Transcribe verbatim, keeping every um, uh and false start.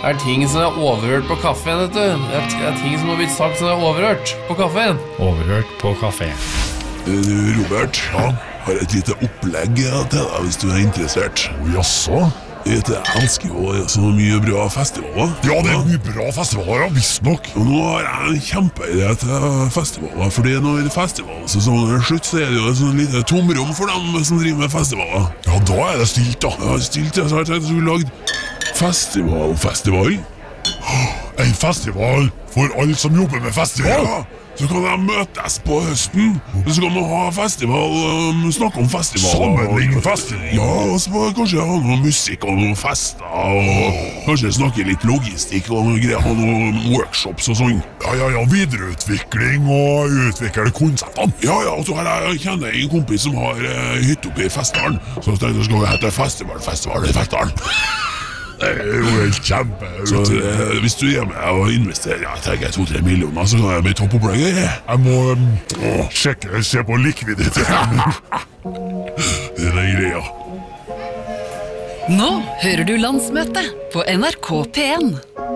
er ting som er overhørt på kaffen, vet du. Det er, det er ting som har blitt sagt som er overhørt på kaffen. Overhørt på kafé. Du, Robert, ja? Har et lite opplegg til deg hvis du er interessert. Å, jaså? Jeg elsker jo så mye bra festivaler. Ja, det er mye bra festivaler, ja, visst nok. Og nå har jeg en kjempeidé til festivaler, fordi når festivalsesongen er slutt, så er det jo et sånn lite tomrom for dem som driver med festivaler. Ja, da er det stilt, da. Ja, stilt, ja, så har jeg tenkt at jeg skulle lagd festivalfestival. En festival for alle som jobber med festival. Ja, så kan de møtes på høsten, og så kan man ha festival, um, snakke om festival. Sammenligne festival. Ja, og så kanskje ha noe musikk og noen fester, og kanskje snakke litt logistikk og noe greier, ha noen workshops og sånn. Ja, ja, ja, videreutvikling og utvikle konseptene. Ja, ja, og så har jeg kjenner en kompis som har uh, hytte oppe i Festdalen, så jeg tenkte jeg skal hete Festival, Festival i Festdalen. Det er jo helt kjempe. Så uh, hvis du gjør meg og investerer, ja, jeg tenker to-tre millioner, så kan jeg bli toppopplegger. Jeg må um, sjekke, se på likviditeten. Det er greia. Nå hører du Landsmøte på N R K P en.